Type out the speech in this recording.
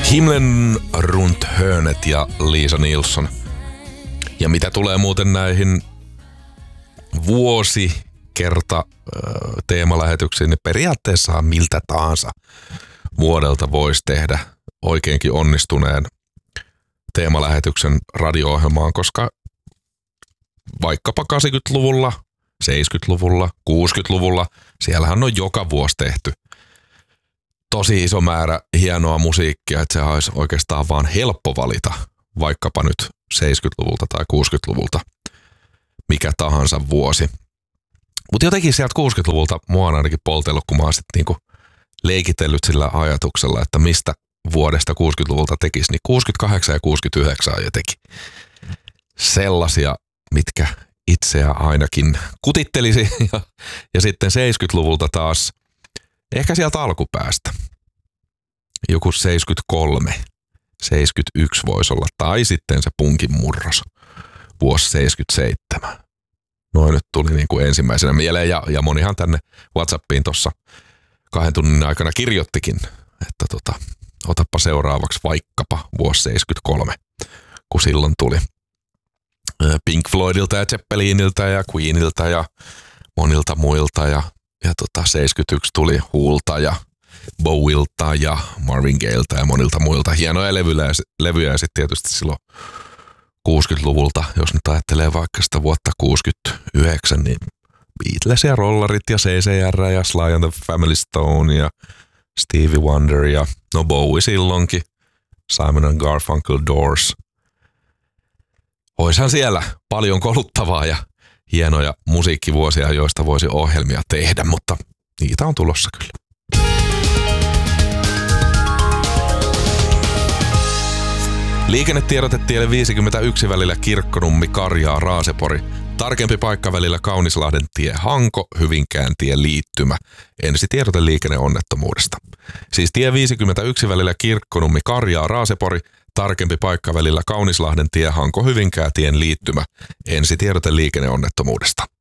Himlen runt hörnet ja Liisa Nilsson. Ja mitä tulee muuten näihin vuosikerta teemalähetyksiin, niin periaatteessa miltä tahansa vuodelta voisi tehdä oikeinkin onnistuneen teemalähetyksen radio-ohjelmaan, koska vaikkapa 80-luvulla, 70-luvulla, 60-luvulla, siellähän on joka vuosi tehty tosi iso määrä hienoa musiikkia, että se olisi oikeastaan vaan helppo valita vaikkapa nyt 70-luvulta tai 60-luvulta mikä tahansa vuosi. Mutta jotenkin sieltä 60-luvulta mua on ainakin poltellut, kun mä oon sitten niinku leikitellyt sillä ajatuksella, että mistä vuodesta 60-luvulta tekisi, niin 68 ja 69 on jotenkin sellaisia, mitkä itseä ainakin kutittelisi. Ja sitten 70-luvulta taas ehkä sieltä alkupäästä. Joku 73, 71 voisi olla. Tai sitten se punkin murros, vuosi 77. Noin nyt tuli niin kuin ensimmäisenä mieleen ja monihan tänne WhatsAppiin tuossa 2 tunnin aikana kirjoittikin, että otappa seuraavaksi vaikkapa vuosi 73, kun silloin tuli Pink Floydilta ja Zeppeliniltä ja Queenilta ja monilta muilta ja 71 tuli Wholta ja Bowilta ja Marvin Gaylta ja monilta muilta. Hienoja levyjä ja sitten tietysti silloin 60-luvulta, jos nyt ajattelee vaikka sitä vuotta 69, niin Beatles ja Rollarit ja CCR ja Sly and the Family Stone ja Stevie Wonder ja no Bowie silloinkin, Simon and Garfunkel, Doors. Oishan siellä paljon koluttavaa ja hienoja musiikkivuosia, joista voisi ohjelmia tehdä, mutta niitä on tulossa kyllä. Liikennetiedote tielle 51 välillä Kirkkonummi, Karjaa, Raasepori. Tarkempi paikka välillä Kaunislahden tie, Hanko, Hyvinkään tie, liittymä. Ensitiedote liikenneonnettomuudesta. Siis tie 51 välillä Kirkkonummi, Karjaa, Raasepori. Tarkempi paikka välillä Kaunislahden tie, Hanko, Hyvinkään tien liittymä. Ensitiedote liikenneonnettomuudesta.